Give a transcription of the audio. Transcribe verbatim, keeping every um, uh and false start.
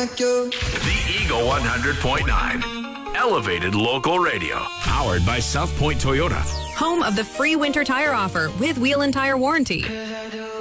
like you. The Eagle one hundred point nine. Elevated local radio. Powered by South Point Toyota. Home of the free winter tire offer with wheel and tire warranty.